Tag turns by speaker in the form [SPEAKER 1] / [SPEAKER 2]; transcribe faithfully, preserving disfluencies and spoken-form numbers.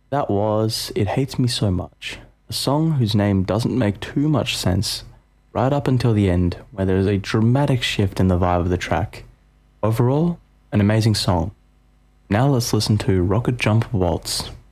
[SPEAKER 1] That was It Hates Me So Much, a song whose name doesn't make too much sense right up until the end, where there is a dramatic shift in the vibe of the track. Overall, an amazing song. Now let's listen to Rocket Jump Waltz.